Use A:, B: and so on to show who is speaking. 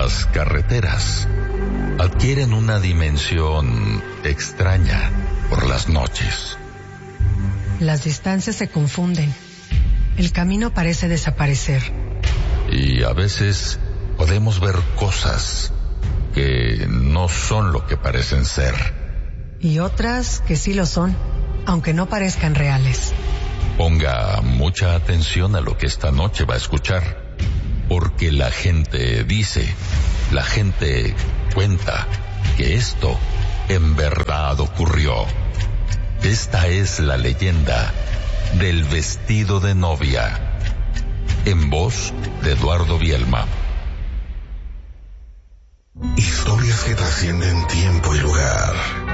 A: Las carreteras adquieren una dimensión extraña por las noches.
B: Las distancias se confunden. El camino parece desaparecer.
A: Y a veces podemos ver cosas que no son lo que parecen ser.
B: Y otras que sí lo son, aunque no parezcan reales.
A: Ponga mucha atención a lo que esta noche va a escuchar, porque la gente dice, la gente cuenta que esto en verdad ocurrió. Esta es la leyenda del vestido de novia, en voz de Eduardo Bielma.
C: Historias que trascienden tiempo y lugar.